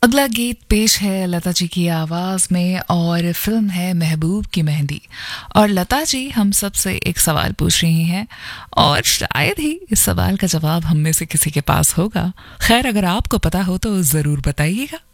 अगला गीत पेश है लता जी की आवाज में और फिल्म है महबूब की मेहंदी। और लता जी हम सब से एक सवाल पूछ रही हैं और शायद ही इस सवाल का जवाब हम में से किसी के पास होगा। खैर, अगर आपको पता हो तो ज़रूर बताइएगा।